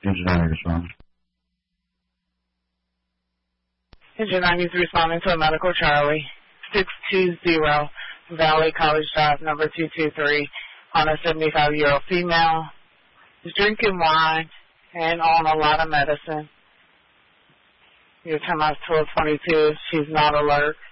Engine 90 responding. Engine 90 is responding to a medical Charlie, 620 Valley College Drive, number 223, on a 75-year-old female. Is drinking wine and on a lot of medicine. Your time is 12:22. She's not alert.